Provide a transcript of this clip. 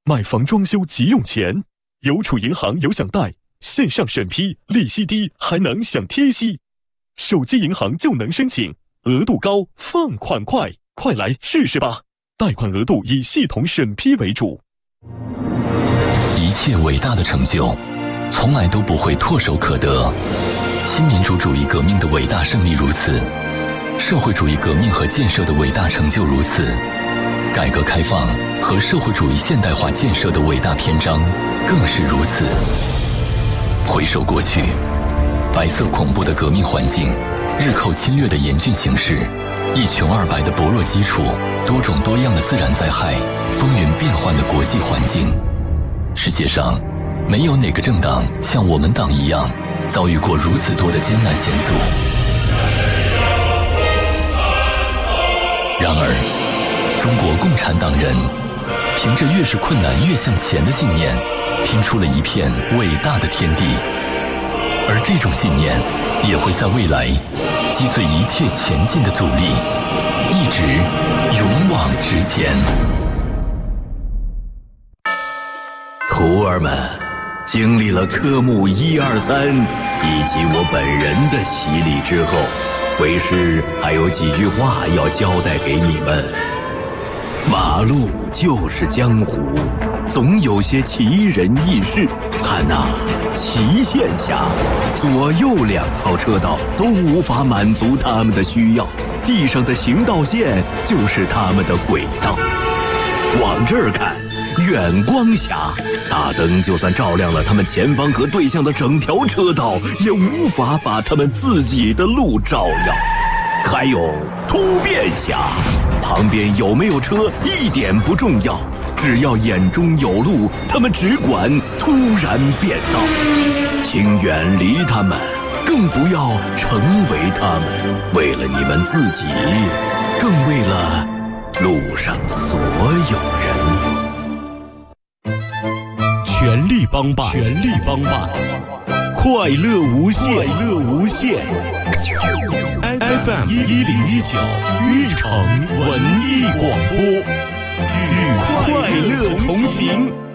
买房装修急用钱，邮储银行有享贷，线上审批，利息低，还能享贴息。手机银行就能申请，额度高，放款快，快来试试吧！贷款额度以系统审批为主。 一切伟大的成就，从来都不会唾手可得。新民主主义革命的伟大胜利如此，社会主义革命和建设的伟大成就如此，改革开放和社会主义现代化建设的伟大篇章更是如此。回首过去，白色恐怖的革命环境，日寇侵略的严峻形势，一穷二白的薄弱基础，多种多样的自然灾害，风云变幻的国际环境，世界上没有哪个政党像我们党一样遭遇过如此多的艰难险阻。然而，中国共产党人凭着越是困难越向前的信念，拼出了一片伟大的天地。而这种信念也会在未来击碎一切前进的阻力，一直勇往直前。 徒儿们，经历了科目1、2、3以及我本人的洗礼之后，为师还有几句话要交代给你们。马路就是江湖，总有些奇人异事。看呐，祁县下左右2套车道都无法满足他们的需要，地上的行道线就是他们的轨道。往这儿看，远光峡，大灯就算照亮了他们前方和对向的整条车道，也无法把他们自己的路照耀。还有突变峡，旁边有没有车一点不重要，只要眼中有路，他们只管突然变道。请远离他们，更不要成为他们，为了你们自己，更为了路上所有人。 全力帮办，全力帮办，快乐无限，快乐无限。FM 1019运城文艺广播，与快乐同行。